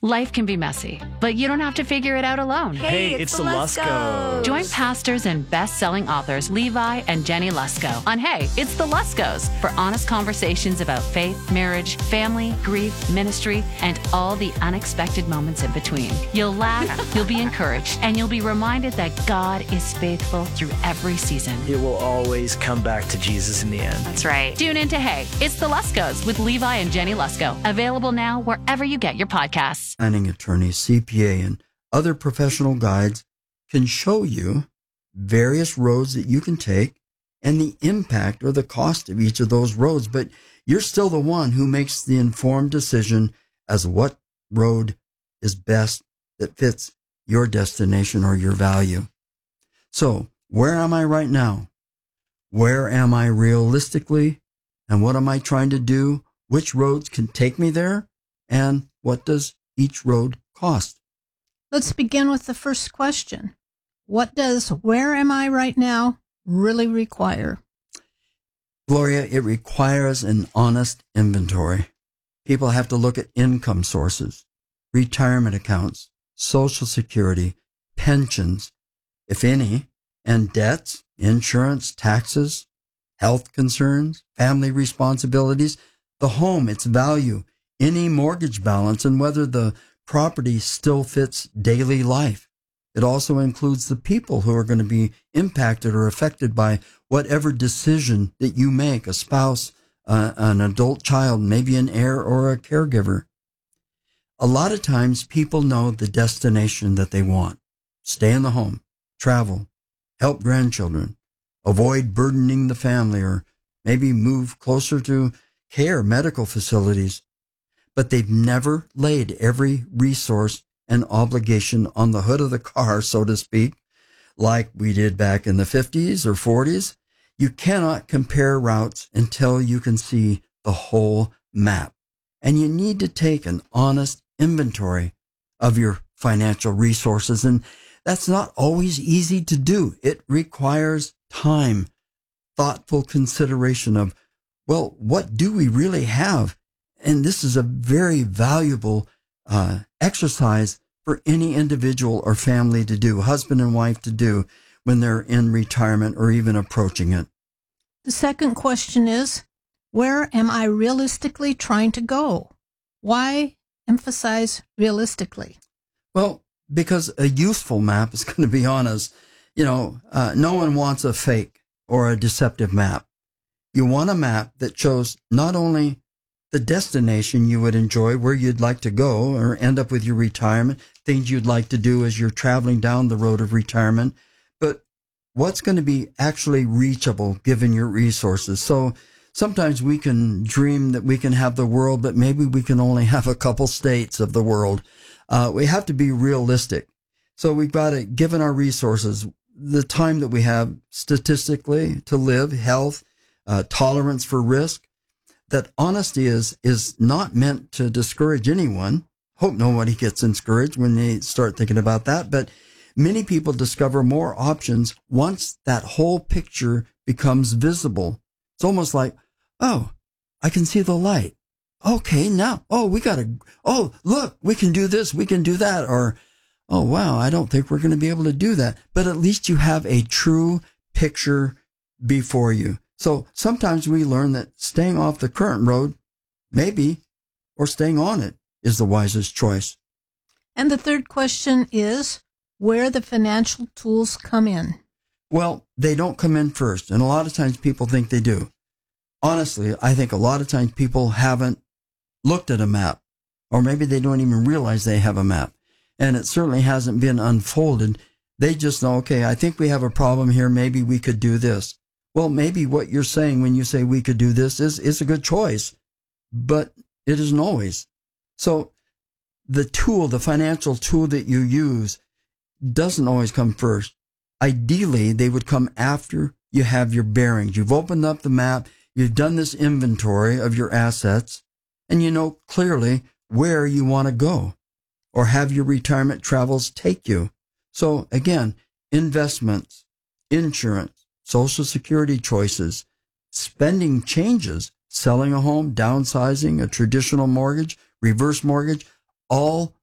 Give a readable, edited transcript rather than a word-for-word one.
Life can be messy, but you don't have to figure it out alone. Hey, it's the Luskos. Join pastors and best-selling authors Levi and Jenny Lusko on Hey, It's the Luskos for honest conversations about faith, marriage, family, grief, ministry, and all the unexpected moments in between. You'll laugh, you'll be encouraged, and you'll be reminded that God is faithful through every season. It will always come back to Jesus in the end. That's right. Tune in to Hey, It's the Luskos with Levi and Jenny Lusko. Available now wherever you get your podcasts. Planning attorneys, CPA, and other professional guides can show you various roads that you can take and the impact or the cost of each of those roads. But you're still the one who makes the informed decision as what road is best that fits your destination or your value. So where am I right now? Where am I realistically? And what am I trying to do? Which roads can take me there? And what does each road cost? Let's begin with the first question. What does where am I right now really require? Gloria, it requires an honest inventory. People have to look at income sources, retirement accounts, Social Security, pensions, if any, and debts, insurance, taxes, health concerns, family responsibilities, the home, its value, any mortgage balance, and whether the property still fits daily life. It also includes the people who are going to be impacted or affected by whatever decision that you make, a spouse, an adult child, maybe an heir or a caregiver. A lot of times people know the destination that they want. Stay in the home, travel, help grandchildren, avoid burdening the family, or maybe move closer to care, medical facilities. But they've never laid every resource and obligation on the hood of the car, so to speak, like we did back in the 50s or 40s. You cannot compare routes until you can see the whole map. And you need to take an honest inventory of your financial resources. And that's not always easy to do. It requires time, thoughtful consideration of, well, what do we really have? And this is a very valuable exercise for any individual or family to do, husband and wife to do when they're in retirement or even approaching it. The second question is, where am I realistically trying to go? Why emphasize realistically? Well, because a useful map is going to be honest. No one wants a fake or a deceptive map. You want a map that shows not only the destination you would enjoy, where you'd like to go or end up with your retirement, things you'd like to do as you're traveling down the road of retirement, but what's going to be actually reachable given your resources. So sometimes we can dream that we can have the world, but maybe we can only have a couple states of the world. We have to be realistic. So we've got to, given our resources, the time that we have statistically to live, health, tolerance for risk, that honesty is not meant to discourage anyone. Hope nobody gets discouraged when they start thinking about that. But many people discover more options once that whole picture becomes visible. It's almost like, oh, I can see the light. Okay, now, look, we can do this, we can do that. Or, oh, wow, I don't think we're going to be able to do that. But at least you have a true picture before you. So sometimes we learn that staying off the current road, maybe, or staying on it is the wisest choice. And the third question is where the financial tools come in. Well, they don't come in first. And a lot of times people think they do. Honestly, I think a lot of times people haven't looked at a map, or maybe they don't even realize they have a map. And it certainly hasn't been unfolded. They just know, okay, I think we have a problem here. Maybe we could do this. Well, maybe what you're saying when you say we could do this is a good choice, but it isn't always. So the tool, the financial tool that you use doesn't always come first. Ideally, they would come after you have your bearings. You've opened up the map. You've done this inventory of your assets, and you know clearly where you want to go or have your retirement travels take you. So again, investments, insurance, Social Security choices, spending changes, selling a home, downsizing, a traditional mortgage, reverse mortgage, all